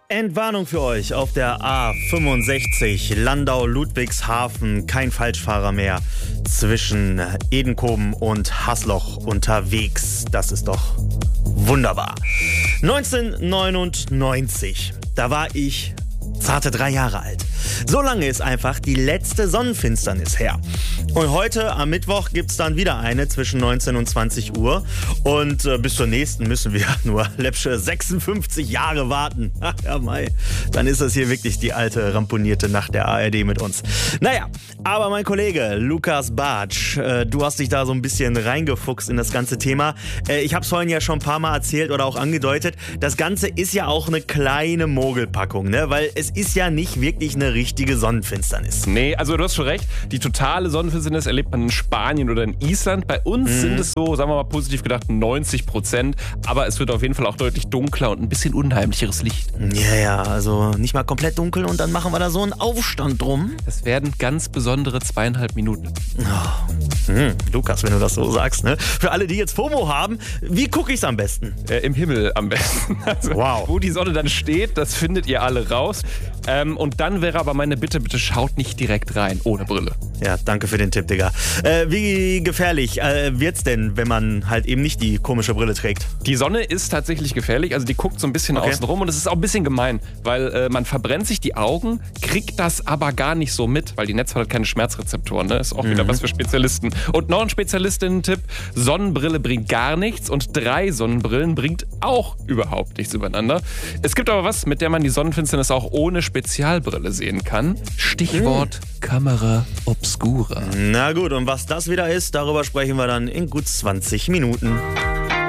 Entwarnung für euch auf der A65 Landau-Ludwigshafen. Kein Falschfahrer mehr zwischen Edenkoben und Hasloch unterwegs. Das ist doch wunderbar. 1999, da war ich zarte 3 Jahre alt. So lange ist einfach die letzte Sonnenfinsternis her. Und heute am Mittwoch gibt's dann wieder eine zwischen 19 und 20 Uhr. Und bis zur nächsten müssen wir nur läppsche 56 Jahre warten. Ach ja, Mai. Dann ist das hier wirklich die alte ramponierte Nacht der ARD mit uns. Naja, aber mein Kollege Lukas Bartsch, du hast dich da so ein bisschen reingefuchst in das ganze Thema. Ich habe es vorhin ja schon ein paar Mal erzählt oder auch angedeutet. Das Ganze ist ja auch eine kleine Mogelpackung, ne? Weil es ist ja nicht wirklich eine richtige Sonnenfinsternis. Nee, also du hast schon recht. Die totale Sonnenfinsternis erlebt man in Spanien oder in Island. Bei uns sind es so, sagen wir mal positiv gedacht, 90%. Aber es wird auf jeden Fall auch deutlich dunkler und ein bisschen unheimlicheres Licht. Ja, also nicht mal komplett dunkel und dann machen wir da so einen Aufstand drum. Das werden ganz besondere 2,5 Minuten. Lukas, wenn du das so sagst, ne? Für alle, die jetzt FOMO haben, wie gucke ich's am besten? Im Himmel am besten. Also, wow. Wo die Sonne dann steht, das findet ihr alle raus. Und dann wäre aber meine Bitte schaut nicht direkt rein, ohne Brille. Ja, danke für den Tipp, Digga. Wie gefährlich wird's denn, wenn man halt eben nicht die komische Brille trägt? Die Sonne ist tatsächlich gefährlich, also die guckt so ein bisschen außen rum und es ist auch ein bisschen gemein, weil man verbrennt sich die Augen, kriegt das aber gar nicht so mit, weil die Netzhaut hat keine Schmerzrezeptoren, ne? Ist auch wieder was für Spezialisten. Und noch ein Spezialistinnen-Tipp, Sonnenbrille bringt gar nichts und 3 Sonnenbrillen bringt auch überhaupt nichts übereinander. Es gibt aber was, mit der man die Sonnenfinsternis auch ohne Spezialbrille sehen kann. Stichwort Camera Obscura. Na gut, und was das wieder ist, darüber sprechen wir dann in gut 20 Minuten.